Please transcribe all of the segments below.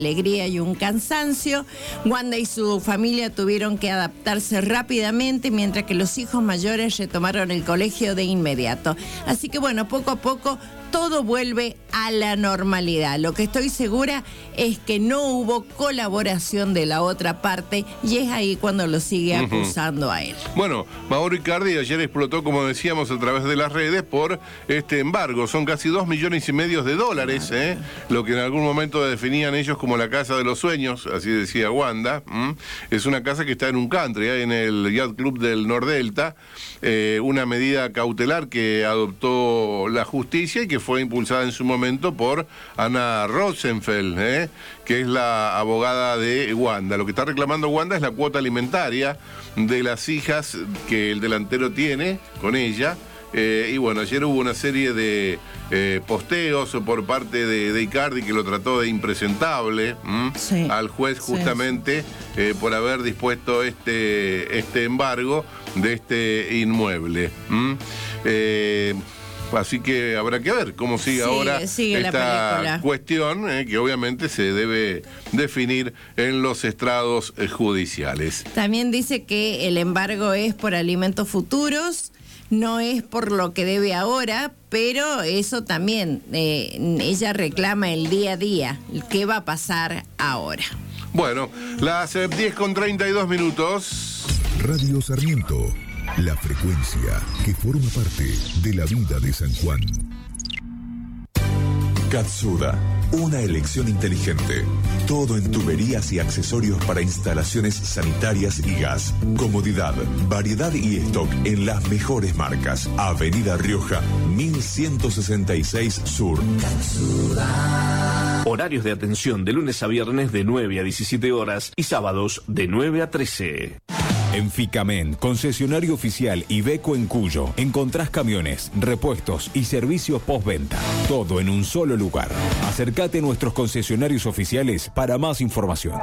alegría y un cansancio. Wanda y su familia tuvieron que adaptarse rápidamente, mientras que los hijos mayores retomaron el colegio de inmediato. Así que bueno, poco a poco todo vuelve a la normalidad. Lo que estoy segura es que no hubo colaboración de la otra parte, y es ahí cuando lo sigue acusando a él. Bueno, Mauro Icardi ayer explotó, como decíamos, a través de las redes por este embargo. Son casi $2,5 millones, lo que en algún momento definían ellos como la casa de los sueños, así decía Wanda. Es una casa que está en un country, en el Yacht Club del Nordelta, una medida cautelar que adoptó la justicia y que fue impulsada en su momento por Ana Rosenfeld, que es la abogada de Wanda. Lo que está reclamando Wanda es la cuota alimentaria de las hijas que el delantero tiene con ella. Y bueno, ayer hubo una serie de posteos por parte de Icardi, que lo trató de impresentable al juez, justamente por haber dispuesto este embargo de este inmueble. Así que habrá que ver cómo sigue ahora esta cuestión, que obviamente se debe definir en los estrados judiciales. También dice que el embargo es por alimentos futuros, no es por lo que debe ahora, pero eso también, ella reclama el día a día, qué va a pasar ahora. Bueno, las 10:32. Radio Sarmiento. La frecuencia que forma parte de la vida de San Juan. Katsuda, una elección inteligente. Todo en tuberías y accesorios para instalaciones sanitarias y gas. Comodidad, variedad y stock en las mejores marcas. Avenida Rioja, 1166 Sur. Katsuda. Horarios de atención de lunes a viernes de 9 a 17 horas y sábados de 9 a 13. En Ficamen, concesionario oficial Iveco en Cuyo, encontrás camiones, repuestos y servicios postventa. Todo en un solo lugar. Acércate a nuestros concesionarios oficiales para más información.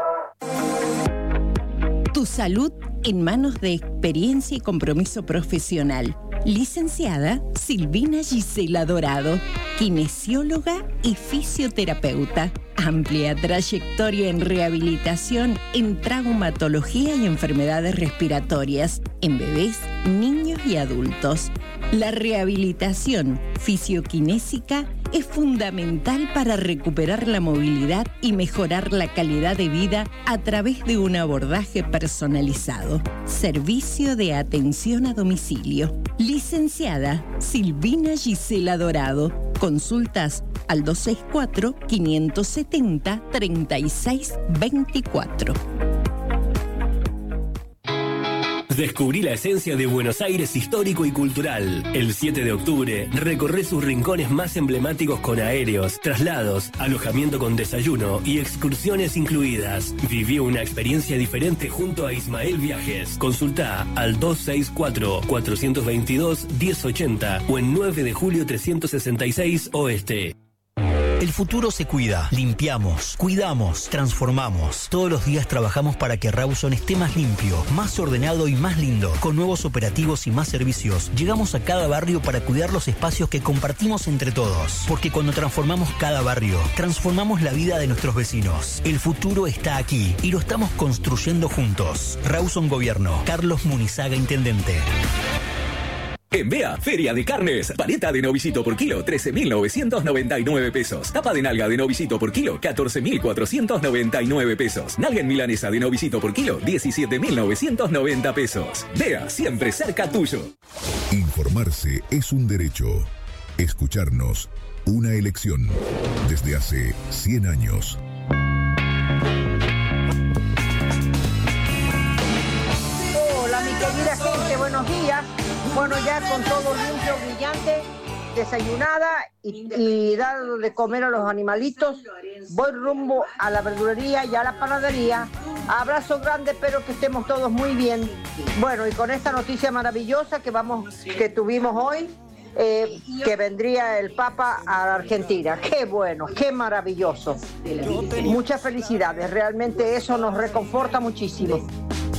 Tu salud en manos de experiencia y compromiso profesional. Licenciada Silvina Gisela Dorado, kinesióloga y fisioterapeuta. Amplia trayectoria en rehabilitación en traumatología y enfermedades respiratorias en bebés, niños y adultos. La rehabilitación fisioquinésica es fundamental para recuperar la movilidad y mejorar la calidad de vida a través de un abordaje personalizado. Servicio de atención a domicilio. Licenciada Silvina Gisela Dorado. Consultas al 264-570-3624. Descubrí la esencia de Buenos Aires histórico y cultural. El 7 de octubre, recorre sus rincones más emblemáticos con aéreos, traslados, alojamiento con desayuno y excursiones incluidas. Viví una experiencia diferente junto a Ismael Viajes. Consulta al 264-422-1080 o en 9 de julio 366 Oeste. El futuro se cuida, limpiamos, cuidamos, transformamos. Todos los días trabajamos para que Rawson esté más limpio, más ordenado y más lindo. Con nuevos operativos y más servicios, llegamos a cada barrio para cuidar los espacios que compartimos entre todos. Porque cuando transformamos cada barrio, transformamos la vida de nuestros vecinos. El futuro está aquí y lo estamos construyendo juntos. Rawson Gobierno, Carlos Munizaga, Intendente. En Bea, Feria de Carnes. Paleta de novicito por kilo, 13.999 pesos. Tapa de nalga de novicito por kilo, 14.499 pesos. Nalga en milanesa de novicito por kilo, 17.990 pesos. Bea, siempre cerca tuyo. Informarse es un derecho. Escucharnos, una elección. Desde hace 100 años. Hola, mi querida gente, buenos días. Bueno, ya con todo limpio, brillante, desayunada y dado de comer a los animalitos, voy rumbo a la verdulería y a la panadería. Abrazo grande, espero que estemos todos muy bien. Bueno, y con esta noticia maravillosa que tuvimos hoy, que vendría el Papa a la Argentina. Qué bueno, qué maravilloso. Muchas felicidades, realmente eso nos reconforta muchísimo.